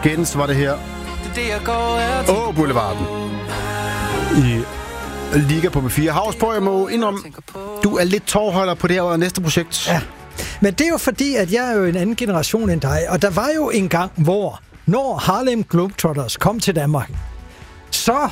Gens var det her. Boulevarden. I Liga på B4. Havsborg, jeg må indrømme, du er lidt tårholder på det her næste projekt. Ja, men det er jo fordi, at jeg er jo en anden generation end dig, og der var jo en gang, hvor når Harlem Globetrotters kom til Danmark, så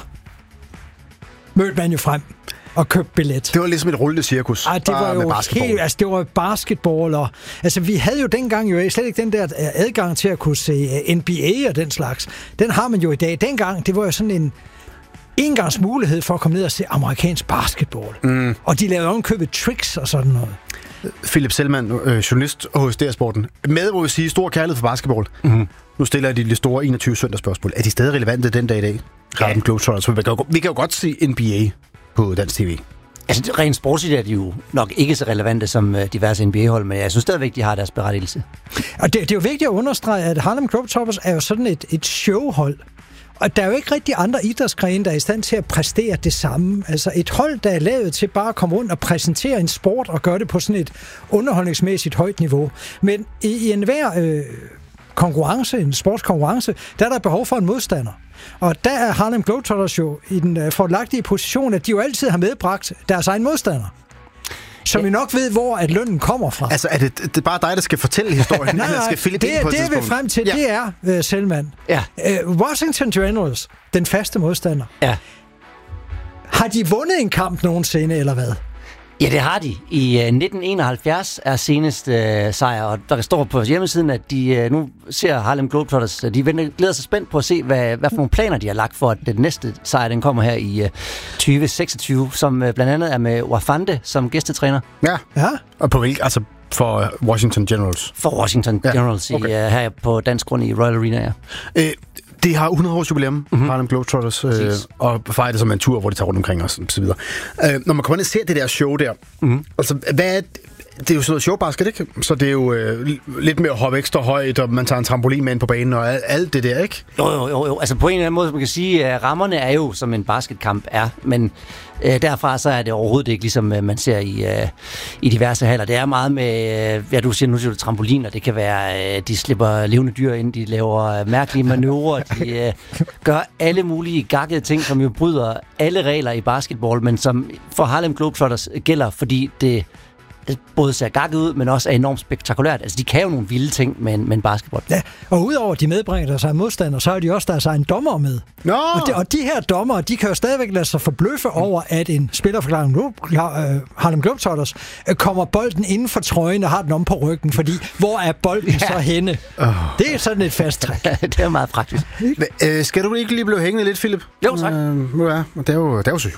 mødte man jo frem og købte billet. Det var ligesom et rullende cirkus. Ej, det var jo helt, altså det var basketball, og altså vi havde jo dengang jo slet ikke den der adgang til at kunne se NBA og den slags. Den har man jo i dag. Dengang, det var jo sådan en engangs mulighed for at komme ned og se amerikansk basketball. Og de lavede ovenkøbet tricks og sådan noget. Philip Selman, journalist hos DR-sporten. Med, hvor vi siger, stor kærlighed for basketball. Nu stiller jeg de store 21 søndagsspørgsmål. Er de stadig relevante den dag i dag? Harlem Globetrotters. Vi kan jo godt se NBA på dansk tv. Altså, rent sportsligt er de jo nok ikke så relevante som diverse NBA-hold, men jeg synes stadigvæk, de har deres berettigelse. Og det er jo vigtigt at understrege, at Harlem Globetrotters er jo sådan et showhold. Og der er jo ikke rigtig andre idrætsgrene, der er i stand til at præstere det samme. Altså et hold, der er lavet til bare at komme rundt og præsentere en sport og gøre det på sådan et underholdningsmæssigt højt niveau. Men i enhver konkurrence, en sportskonkurrence, der er der behov for en modstander. Og der er Harlem Globetrotters jo i den fordelagtige position, at de jo altid har medbragt deres egen modstander. Som vi nok ved, hvor at lønnen kommer fra. Altså, er det bare dig, der skal fortælle historien? Nej, skal det er vi frem til. Ja. Det er Selman. Ja. Washington Generals, den faste modstander. Ja. Har de vundet en kamp nogensinde, eller hvad? Ja, det har de. I 1971 er seneste sejr, og der står på hjemmesiden, at de nu ser Harlem Globetrotters, de glæder sig spændt på at se, hvad for nogle planer de har lagt for, at den næste sejr, den kommer her i 2026, som blandt andet er med Wafande som gæstetræner. Ja. Og på hvilken? Altså for Washington Generals? For Washington Generals, okay. Her på dansk grund i Royal Arena, ja. Det har 100 års jubilæum, Harlem Globetrotters, og fejrer det som en tur, hvor de tager rundt omkring os, og så videre. Når man kommer ind og ser det der show der, altså, hvad er det er jo sådan noget showbasket, ikke? Så det er jo lidt mere at hoppe ekstra højt, og man tager en trampolin med ind på banen, og alt det der, ikke? Jo. Altså på en eller anden måde, man kan sige, at rammerne er jo, som en basketkamp er, men derfra så er det overhovedet ikke, ligesom man ser i diverse haller. Det er meget med, du siger du trampoliner, det kan være, de slipper levende dyr ind, de laver mærkelige manøvrer, de gør alle mulige gakkede ting, som jo bryder alle regler i basketball, men som for Harlem Globetrotters gælder, fordi det både ser gakket ud, men også er enormt spektakulært. Altså, de kan jo nogle vilde ting med en basketball. Ja, og udover de medbringer deres egen modstander, så har de også deres egen dommer med. No. Og de her dommer, de kan jo stadigvæk lade sig forbløffe over, at en spiller for Harlem Globetrotters kommer bolden inden for trøjen og har den om på ryggen, fordi hvor er bolden så henne? Det er sådan et fast træk. Det er meget praktisk. Skal du ikke lige blive hængende lidt, Philip? Jo, tak. Det er jo